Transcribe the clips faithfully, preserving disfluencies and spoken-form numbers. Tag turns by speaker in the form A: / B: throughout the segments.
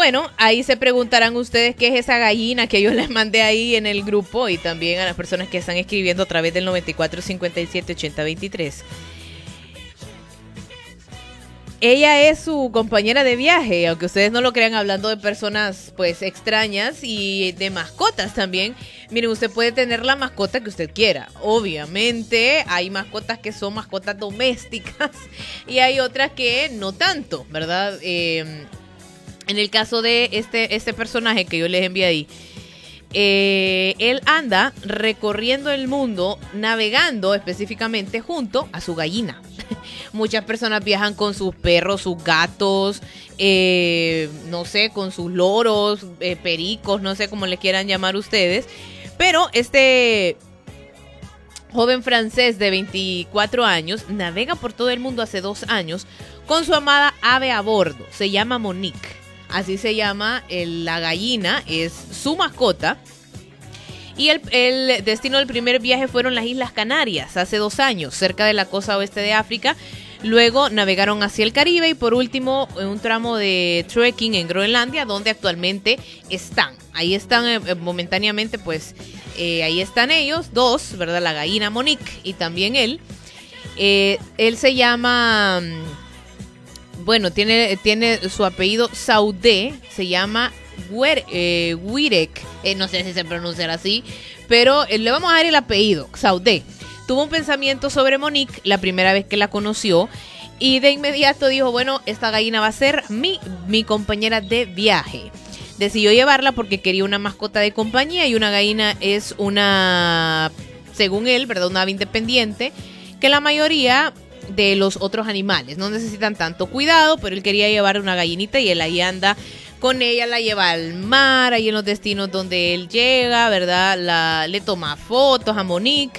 A: bueno, ahí se preguntarán ustedes qué es esa gallina que yo les mandé ahí en el grupo y también a las personas que están escribiendo a través del noventa y cuatro cincuenta y siete ochenta veintitrés. Ella es su compañera de viaje, aunque ustedes no lo crean, hablando de personas pues extrañas y de mascotas también. Miren, usted puede tener la mascota que usted quiera. Obviamente hay mascotas que son mascotas domésticas y hay otras que no tanto, ¿verdad? Eh, en el caso de este, este personaje que yo les envié ahí, eh, él anda recorriendo el mundo, navegando específicamente junto a su gallina. Muchas personas viajan con sus perros, sus gatos, eh, no sé, con sus loros, eh, pericos, no sé cómo le quieran llamar ustedes. Pero este joven francés de veinticuatro años navega por todo el mundo hace dos años con su amada ave a bordo. Se llama Monique, así se llama el, la gallina, es su mascota. Y el, el destino del primer viaje fueron las Islas Canarias, hace dos años, cerca de la costa oeste de África. Luego navegaron hacia el Caribe y por último en un tramo de trekking en Groenlandia, donde actualmente están. Ahí están eh, momentáneamente, pues eh, ahí están ellos, dos, ¿verdad? La gallina Monique y también él. Eh, él se llama, bueno, tiene, tiene su apellido Saudé, se llama Wirek, eh, Wirek, eh, no sé si se pronunciará así, pero eh, le vamos a dar el apellido, Saudé. Tuvo un pensamiento sobre Monique la primera vez que la conoció y de inmediato dijo, bueno, esta gallina va a ser mi, mi compañera de viaje. Decidió llevarla porque quería una mascota de compañía y una gallina es una, según él, ¿verdad? Una ave independiente que la mayoría de los otros animales no necesitan tanto cuidado, pero él quería llevar una gallinita y él ahí anda con ella, la lleva al mar, ahí en los destinos donde él llega, ¿verdad? La, le toma fotos a Monique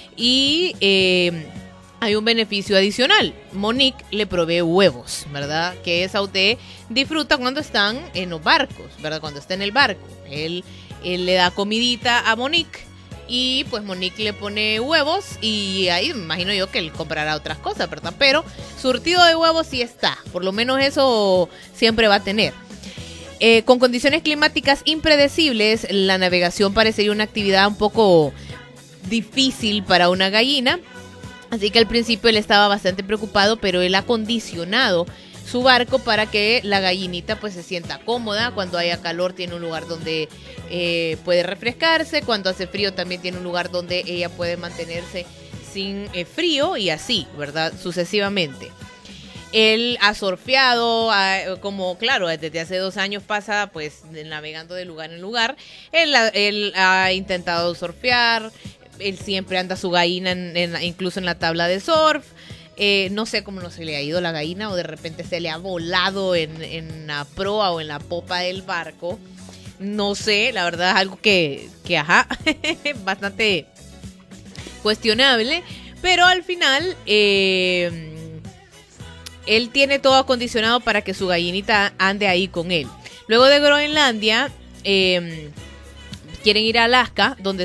A: y eh, hay un beneficio adicional. Monique le provee huevos, ¿verdad? Que Saudé disfruta cuando están en los barcos, ¿verdad? Cuando está en el barco. Él, él le da comidita a Monique y pues Monique le pone huevos y ahí me imagino yo que él comprará otras cosas, ¿verdad? Pero surtido de huevos sí está, por lo menos eso siempre va a tener. Eh, con condiciones climáticas impredecibles, la navegación parecería una actividad un poco difícil para una gallina, así que al principio él estaba bastante preocupado, pero él ha condicionado su barco para que la gallinita pues se sienta cómoda. Cuando haya calor tiene un lugar donde eh, puede refrescarse, cuando hace frío también tiene un lugar donde ella puede mantenerse sin eh, frío y así, ¿verdad? Sucesivamente. Él ha surfeado, ha, como claro, desde hace dos años pasa pues navegando de lugar en lugar. Él, él ha intentado surfear, él siempre anda su gallina en, en, incluso en la tabla de surf. Eh, no sé cómo no se le ha ido la gallina o de repente se le ha volado en, en la proa o en la popa del barco. No sé, la verdad es algo que, que ajá, bastante cuestionable. Pero al final, eh, él tiene todo acondicionado para que su gallinita ande ahí con él. Luego de Groenlandia, eh, quieren ir a Alaska, donde